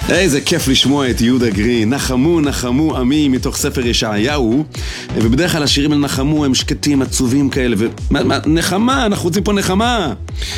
איזה כיף לשמוע את יהודה גרין. נחמו נחמו עמי מתוך ספר ישעיהו. ובדרך כלל השירים על נחמו הם שקטים, עצובים כאלה. נחמה, אנחנו רוצים פה נחמה.